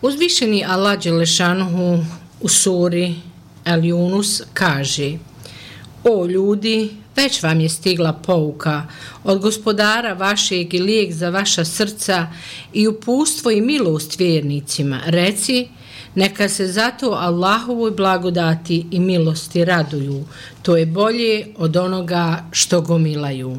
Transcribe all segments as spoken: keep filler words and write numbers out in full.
Uzvišeni Allah dželešanuhu u suri El Yunus kaže: O ljudi, već vam je stigla pouka od gospodara vašeg i lijek za vaša srca i upustvo i milost vjernicima. Reci, neka se zato Allahovoj blagodati i milosti raduju. To je bolje od onoga što gomilaju.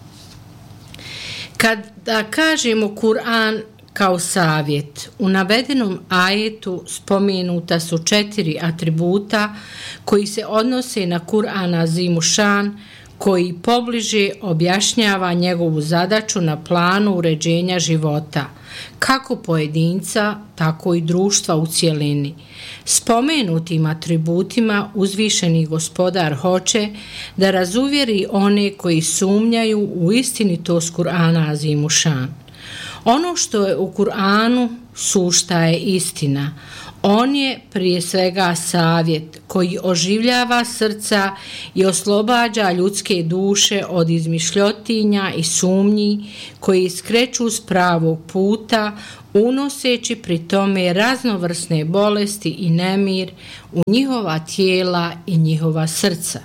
Kada kažemo Kur'an kao savjet, u navedenom ajetu spomenuta su četiri atributa koji se odnose na Kur'an Azimušan, koji pobliže objašnjava njegovu zadaću na planu uređenja života, kako pojedinca, tako i društva u cjelini. Spomenutim atributima uzvišeni gospodar hoće da razuvjeri one koji sumnjaju u istinitost Kur'ana Azimušan. Ono što je u Kur'anu sušta je istina. On je prije svega savjet koji oživljava srca i oslobađa ljudske duše od izmišljotinja i sumnji koji skreću s pravog puta, unoseći pri tome raznovrsne bolesti i nemir u njihova tijela i njihova srca.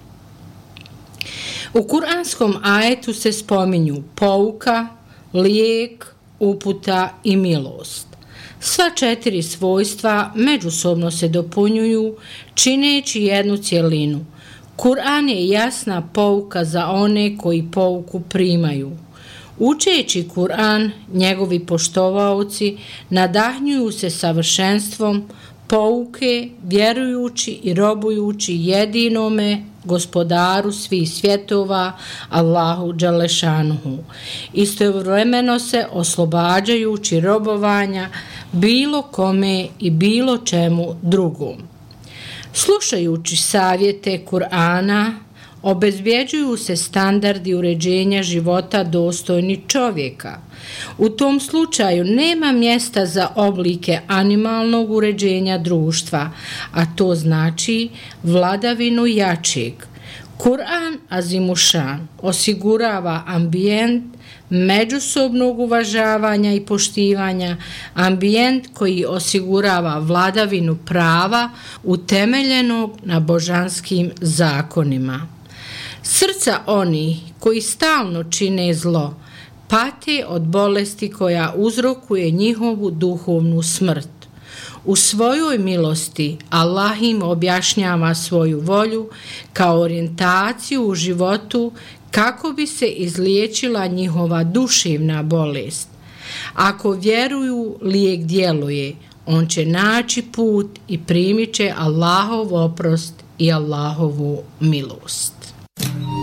U kuranskom ajetu se spominju pouka, lijek, uputa i milost. Sva četiri svojstva međusobno se dopunjuju, čineći jednu cjelinu. Kur'an je jasna pouka za one koji pouku primaju. Učeći Kur'an, njegovi poštovaoci nadahnjuju se savršenstvom pouke, vjerujući i robujući jedinome gospodaru svih svjetova, Allahu dželešanuhu. Istovremeno se oslobađajući robovanja bilo kome i bilo čemu drugom. Slušajući savjete Kur'ana, obezbjeđuju se standardi uređenja života dostojni čovjeka. U tom slučaju nema mjesta za oblike animalnog uređenja društva, a to znači vladavinu jačeg. Kur'an Azimušan osigurava ambijent međusobnog uvažavanja i poštivanja, ambijent koji osigurava vladavinu prava utemeljenog na božanskim zakonima. Srca oni koji stalno čine zlo pate od bolesti koja uzrokuje njihovu duhovnu smrt. U svojoj milosti Allah im objašnjava svoju volju kao orijentaciju u životu kako bi se izliječila njihova duševna bolest. Ako vjeruju, lijek djeluje, on će naći put i primit će Allahov oprost i Allahovu milost.